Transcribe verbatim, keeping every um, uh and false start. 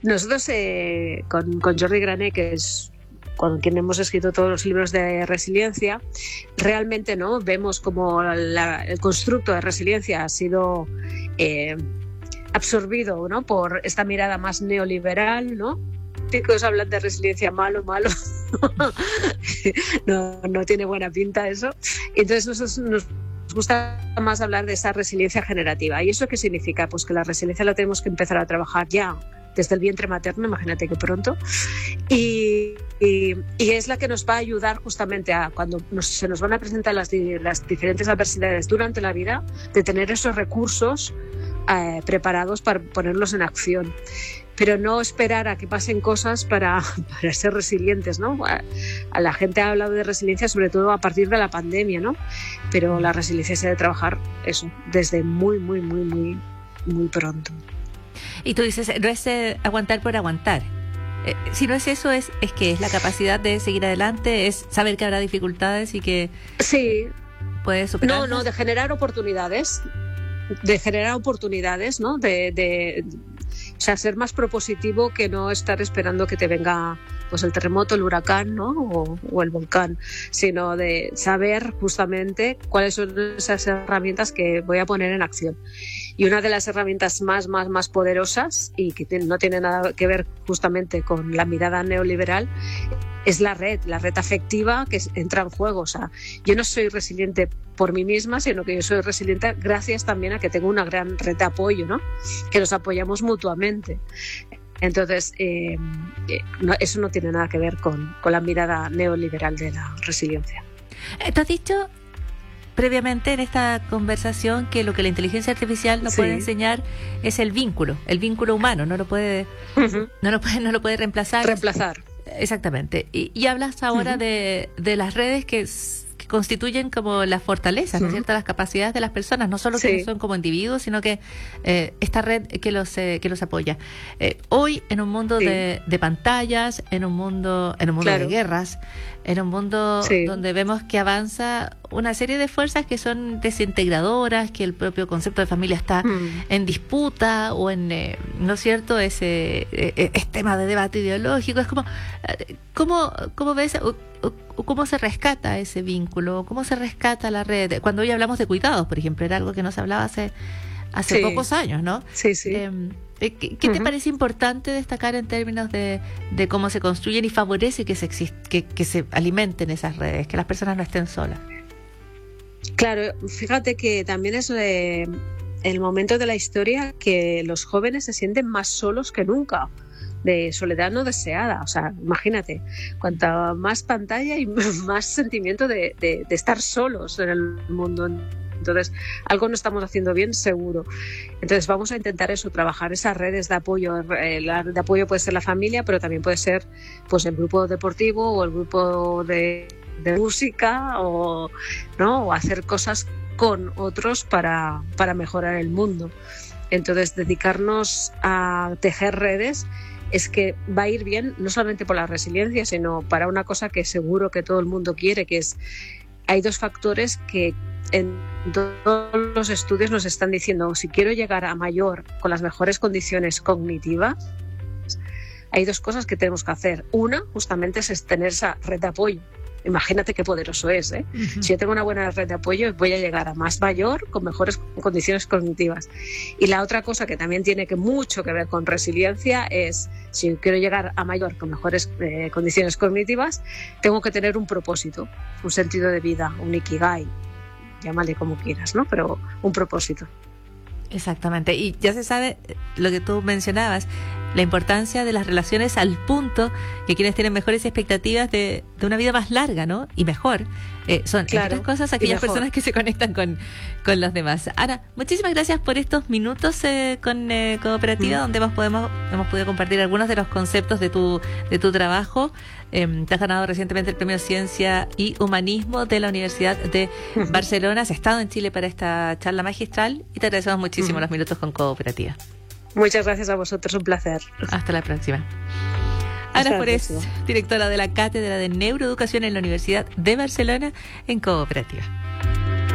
Nosotros eh, con, con Jordi Grané, que es con quien hemos escrito todos los libros de resiliencia, realmente no vemos como la, el constructo de resiliencia ha sido eh, absorbido, ¿no?, por esta mirada más neoliberal, ¿no? Típicos hablan de resiliencia malo, malo. no, no tiene buena pinta eso. Entonces nosotros nos gusta más hablar de esa resiliencia generativa. ¿Y eso qué significa? Pues que la resiliencia la tenemos que empezar a trabajar ya desde el vientre materno, imagínate que pronto, y, y, y es la que nos va a ayudar justamente a cuando nos, se nos van a presentar las, las diferentes adversidades durante la vida, de tener esos recursos eh, preparados para ponerlos en acción, pero no esperar a que pasen cosas para, para ser resilientes, ¿no? A, a la gente ha hablado de resiliencia sobre todo a partir de la pandemia, ¿no? Pero la resiliencia se debe trabajar eso desde muy, muy, muy, muy, muy pronto. Y tú dices, no es eh, aguantar por aguantar. Eh, si no es eso, es, es que es la capacidad de seguir adelante, es saber que habrá dificultades y que sí. puedes superar. No, no, de generar oportunidades, de generar oportunidades, ¿no? De, de, o sea, ser más propositivo que no estar esperando que te venga pues el terremoto, el huracán, ¿no? o, o el volcán, sino de saber justamente cuáles son esas herramientas que voy a poner en acción. Y una de las herramientas más, más, más poderosas y que no tiene nada que ver justamente con la mirada neoliberal es la red, la red afectiva que entra en juego. O sea, yo no soy resiliente por mí misma, sino que yo soy resiliente gracias también a que tengo una gran red de apoyo, ¿no? Que nos apoyamos mutuamente. Entonces, eh, eh, no, eso no tiene nada que ver con, con la mirada neoliberal de la resiliencia. ¿Tú has dicho previamente en esta conversación que lo que la inteligencia artificial nos sí. puede enseñar es el vínculo, el vínculo humano, no lo puede, uh-huh. no lo puede, no lo puede reemplazar? Reemplazar. Exactamente. Y, y hablas ahora uh-huh. de, de las redes que, que constituyen como las fortalezas, ¿no es cierto?, las capacidades de las personas, no solo que sí. son como individuos, sino que eh, esta red que los eh, que los apoya. Eh, hoy, en un mundo sí. de, de pantallas, en un mundo, en un mundo claro. de guerras, en un mundo sí. donde vemos que avanza una serie de fuerzas que son desintegradoras, que el propio concepto de familia está mm. en disputa o en, eh, ¿no es cierto?, ese eh, es tema de debate ideológico. Es como, ¿cómo, cómo ves o, o, cómo se rescata ese vínculo? ¿Cómo se rescata la red? Cuando hoy hablamos de cuidados, por ejemplo, era algo que no se hablaba hace, hace sí. pocos años, ¿no? Sí, sí. Eh, ¿Qué, qué uh-huh. te parece importante destacar en términos de, de cómo se construyen y favorece que se, exist, que, que se alimenten esas redes, que las personas no estén solas? Claro, fíjate que también es eh, el momento de la historia que los jóvenes se sienten más solos que nunca, de soledad no deseada. O sea, imagínate, cuanta más pantalla y más sentimiento de, de, de estar solos en el mundo. Entonces, algo no estamos haciendo bien, seguro. Entonces, vamos a intentar eso, trabajar esas redes de apoyo. Eh, la red de apoyo puede ser la familia, pero también puede ser pues el grupo deportivo o el grupo de, de música o, ¿no? o hacer cosas con otros para, para mejorar el mundo. Entonces, dedicarnos a tejer redes es que va a ir bien, no solamente por la resiliencia, sino para una cosa que seguro que todo el mundo quiere, que es, hay dos factores que en todos los estudios nos están diciendo: si quiero llegar a mayor con las mejores condiciones cognitivas, hay dos cosas que tenemos que hacer. Una, justamente, es tener esa red de apoyo. Imagínate qué poderoso es, ¿eh? Uh-huh. Si yo tengo una buena red de apoyo, voy a llegar a más mayor con mejores condiciones cognitivas. Y la otra cosa que también tiene que mucho que ver con resiliencia es, si quiero llegar a mayor con mejores eh, condiciones cognitivas, tengo que tener un propósito, un sentido de vida, un ikigai, llámale como quieras, ¿no? Pero un propósito. Exactamente. Y ya se sabe lo que tú mencionabas, la importancia de las relaciones, al punto que quienes tienen mejores expectativas de, de una vida más larga, ¿no? Y mejor. Eh, son, claro, entre otras cosas, aquellas personas que se conectan con, con los demás. Ana, muchísimas gracias por estos minutos eh, con eh, Cooperativa, mm. donde hemos, podemos, hemos podido compartir algunos de los conceptos de tu, de tu trabajo. Eh, te has ganado recientemente el Premio Ciencia y Humanismo de la Universidad de uh-huh. Barcelona. Has estado en Chile para esta charla magistral y te agradecemos muchísimo uh-huh. los minutos con Cooperativa. Muchas gracias a vosotros, un placer. Hasta la próxima. Ana Forés, directora de la Cátedra de Neuroeducación en la Universidad de Barcelona, en Cooperativa.